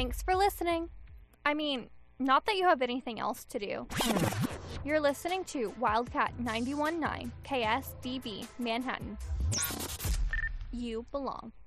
Thanks for listening. I mean, not that you have anything else to do. You're listening to Wildcat 91.9 KSDB Manhattan. You belong.